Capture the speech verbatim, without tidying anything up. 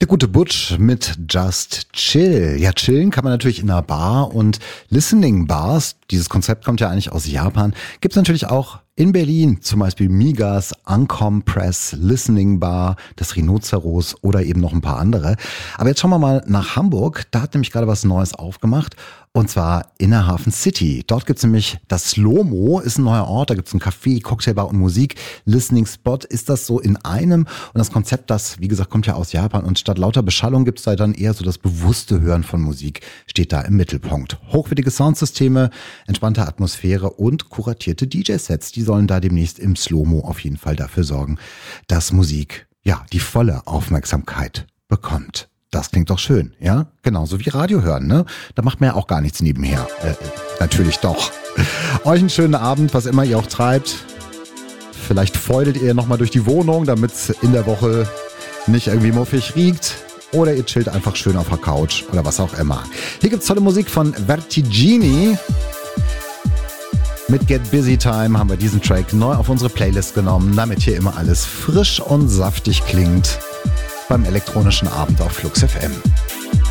Der gute Butch mit Just Chill. Ja, chillen kann man natürlich in einer Bar und Listening Bars, dieses Konzept kommt ja eigentlich aus Japan, gibt es natürlich auch in Berlin, zum Beispiel Migas, Uncompress, Listening Bar, das Rhinoceros oder eben noch ein paar andere. Aber jetzt schauen wir mal nach Hamburg. Da hat nämlich gerade was Neues aufgemacht. Und zwar in der Hafen City. Dort gibt's nämlich das Slow-Mo, ist ein neuer Ort. Da gibt's ein Café, Cocktailbar und Musik. Listening Spot ist das so in einem. Und das Konzept, das, wie gesagt, kommt ja aus Japan. Und statt lauter Beschallung gibt's da dann eher so das bewusste Hören von Musik, steht da im Mittelpunkt. Hochwertige Soundsysteme, entspannte Atmosphäre und kuratierte D J-Sets. Die sollen da demnächst im Slow-Mo auf jeden Fall dafür sorgen, dass Musik, ja, die volle Aufmerksamkeit bekommt. Das klingt doch schön, ja? Genauso wie Radio hören, ne? Da macht man ja auch gar nichts nebenher. Äh, natürlich doch. Euch einen schönen Abend, was immer ihr auch treibt. Vielleicht feudelt ihr nochmal durch die Wohnung, damit es in der Woche nicht irgendwie muffig riecht. Oder ihr chillt einfach schön auf der Couch oder was auch immer. Hier gibt's tolle Musik von Vertigini. Mit Get Busy Time haben wir diesen Track neu auf unsere Playlist genommen, damit hier immer alles frisch und saftig klingt beim elektronischen Abend auf Flux F M.